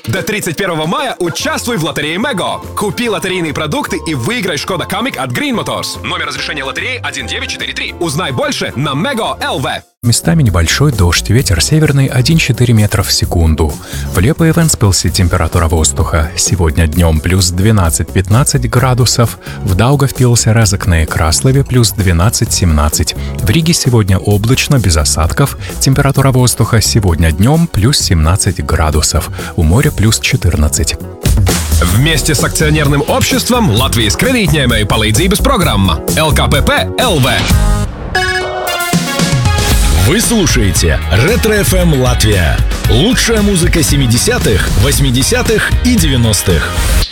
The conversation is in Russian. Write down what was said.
До 31 мая участвуй в лотерее Мего. Купи лотерейные продукты и выиграй Шкода Камик от Green Motors. Номер разрешения лотереи 1943. Узнай больше на Mego.lv. Местами небольшой дождь, ветер северный 1,4 метра в секунду. В Лепо и Вентспилсе температура воздуха. Сегодня днем плюс 12-15 градусов. В Даугавпилсе, Резекне и Краслове плюс 12-17. В Риге сегодня облачно, без осадков. Температура воздуха сегодня днем плюс 17 градусов. У моря плюс 14. Вместе с акционерным обществом Латвijas kredītņēmēju palīdzības programma ЛКПП ЛВ. Вы слушаете Ретро-ФМ Латвия. Лучшая музыка 70-х, 80-х и 90-х.